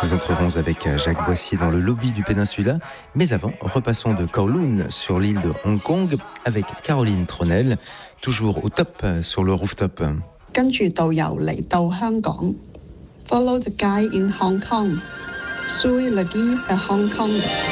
Nous entrerons avec Jacques Boissier dans le lobby du Péninsula. Mais avant, repassons de Kowloon sur l'île de Hong Kong avec Caroline Tronel, toujours au top sur le rooftop. 跟住導遊嚟到香港 ，Follow the guide in Hong Kong, Sui Lagi at Hong Kong.